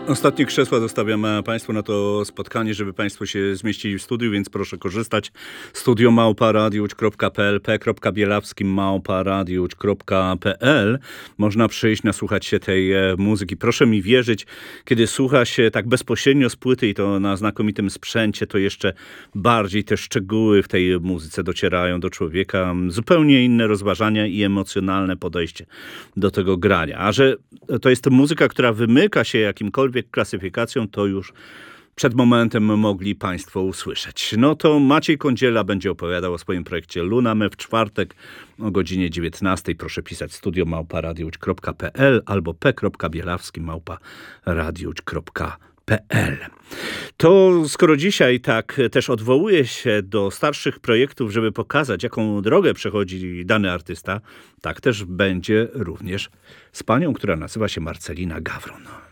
Ostatnie krzesła zostawiam Państwu na to spotkanie, żeby Państwo się zmieścili w studiu, więc proszę korzystać. studio@radiowłódź.pl, p.bielawski@radiowłódź.pl. Można przyjść, nasłuchać się tej muzyki. Proszę mi wierzyć, kiedy słucha się tak bezpośrednio z płyty i to na znakomitym sprzęcie, to jeszcze bardziej te szczegóły w tej muzyce docierają do człowieka. Zupełnie inne rozważania i emocjonalne podejście do tego grania. A że to jest muzyka, która wymyka się jakimkolwiek klasyfikacją, to już przed momentem mogli Państwo usłyszeć. No to Maciej Kądziela będzie opowiadał o swoim projekcie Luname w czwartek o godzinie 19. Proszę pisać studio@radiowłódź.pl albo p.bielawski@radiowłódź.pl. To skoro dzisiaj tak też odwołuję się do starszych projektów, żeby pokazać, jaką drogę przechodzi dany artysta, tak też będzie również z panią, która nazywa się Marcelina Gawron.